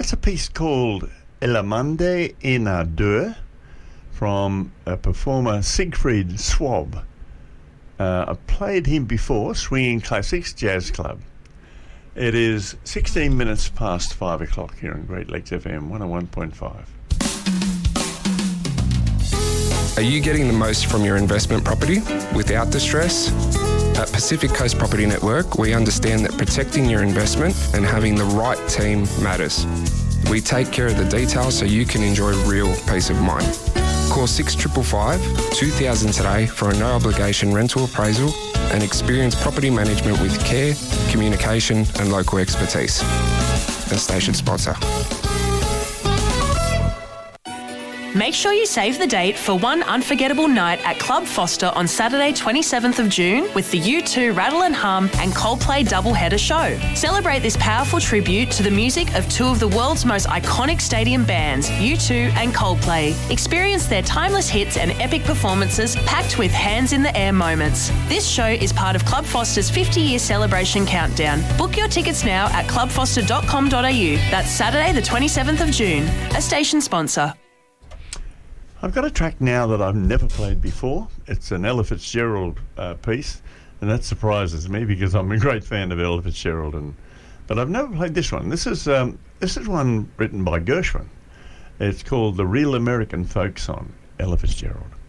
That's a piece called Elamande in Ardeur from a performer Siegfried Schwab. I've played him before, Swinging Classics Jazz Club. It is 16 minutes past 5 o'clock here on Great Lakes FM 101.5. Are you getting the most from your investment property without the stress? At Pacific Coast Property Network, we understand that protecting your investment and having the right team matters. We take care of the details so you can enjoy real peace of mind. Call 6555 2000 today for a no-obligation rental appraisal and experience property management with care, communication and local expertise. The station sponsor. Make sure you save the date for one unforgettable night at Club Foster on Saturday 27th of June with the U2 Rattle and Hum and Coldplay doubleheader show. Celebrate this powerful tribute to the music of two of the world's most iconic stadium bands, U2 and Coldplay. Experience their timeless hits and epic performances packed with hands in the air moments. This show is part of Club Foster's 50-year celebration countdown. Book your tickets now at clubfoster.com.au. That's Saturday the 27th of June. A station sponsor. I've got a track now that I've never played before. It's an Ella Fitzgerald piece, and that surprises me because I'm a great fan of Ella Fitzgerald. But I've never played this one. This is one written by Gershwin. It's called The Real American Folk Song, Ella Fitzgerald.